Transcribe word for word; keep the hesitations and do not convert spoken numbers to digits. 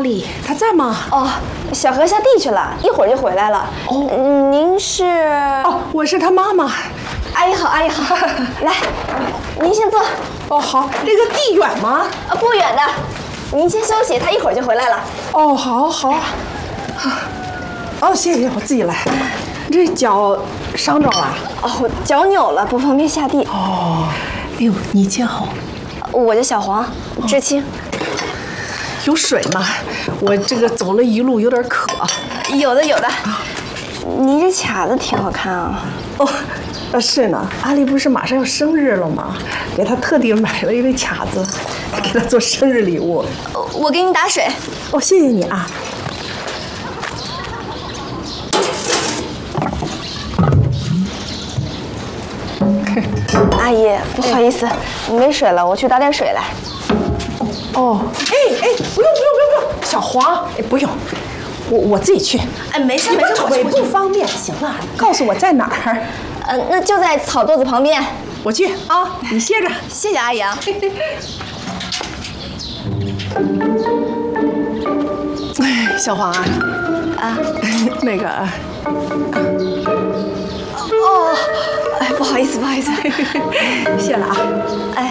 丽，她在吗？ 哦，小何下地去了，一会儿就回来了。 哦， 嗯，您是？ 哦，我是她妈妈。 阿姨好，阿姨好，来，您先坐。 哦，好，这个地远吗？ 啊，不远的，您先休息，她一会儿就回来了。 哦，好，好。哦，谢谢，我自己来。这脚伤着了？ 哦，脚扭了，不方便下地。 哦，哎呦，你叫？ 我叫小黄，知青。 有水吗？我这个走了一路有点渴。 有的，有的。您这卡子挺好看啊。 哦，呃，是呢。阿丽不是马上要生日了吗？给她特地买了一对卡子，给她做生日礼物。 我给你打水。 哦，谢谢你啊。 阿姨，不好意思，没水了，我去打点水来。 哦，哎哎，不用不用不用不用，小黄，哎不用，我我自己去。 哎，没事没事， 腿不方便。行了，告诉我在哪儿。 呃，那就在草垛子旁边。 我去啊，你歇着。 谢谢阿姨啊。 哎，小黄啊， 啊， 那个， 哦，哎，不好意思不好意思， 谢了啊。 哎。